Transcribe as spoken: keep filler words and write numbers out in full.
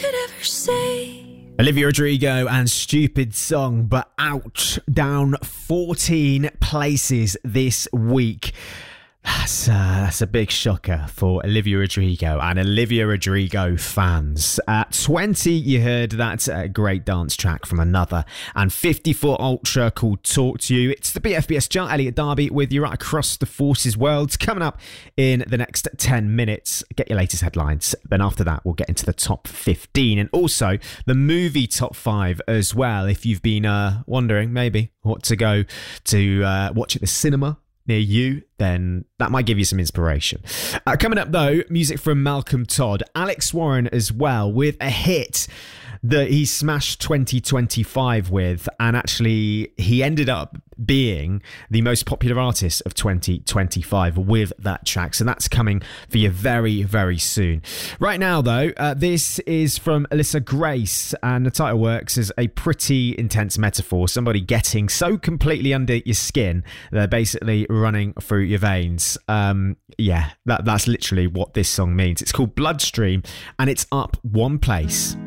could ever say. Olivia Rodrigo and Stupid Song, but out, down fourteen places this week. That's, uh, that's a big shocker for Olivia Rodrigo and Olivia Rodrigo fans. At twenty, you heard that uh, great dance track from Another, and fifty-four Ultra called Talk to You. It's the B F B S chart. Elliot Darby with you right across the Forces world. Coming up in the next ten minutes, get your latest headlines. Then after that, we'll get into the top fifteen and also the movie top five as well. If you've been uh, wondering maybe what to go to uh, watch at the cinema near you, then that might give you some inspiration. Uh, coming up though, music from Malcolm Todd, Alex Warren as well, with a hit that he smashed twenty twenty-five with, and actually he ended up being the most popular artist of twenty twenty-five with that track. So that's coming for you very, very soon. Right now though, uh, this is from Alyssa Grace, and the title works as a pretty intense metaphor. Somebody getting so completely under your skin, they're basically running through your veins. Um, yeah, that, that's literally what this song means. It's called Bloodstream, and it's up one place.